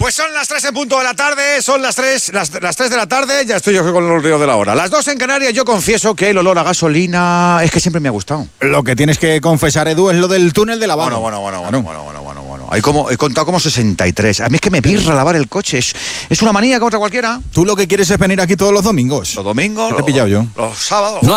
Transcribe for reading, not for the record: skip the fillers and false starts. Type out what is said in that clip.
Pues son las 3 en punto de la tarde, son las 3 de la tarde, ya estoy yo con el río de la hora. Las 2 en Canarias. Yo confieso que el olor a gasolina es que siempre me ha gustado. Lo que tienes que confesar, Edu, es lo del túnel de lavado. Bueno. He contado como 63. A mí es que me pirra lavar el coche. Es una manía contra cualquiera. Tú lo que quieres es venir aquí todos los domingos. Los domingos. ¿Qué te he pillado yo? Los sábados. No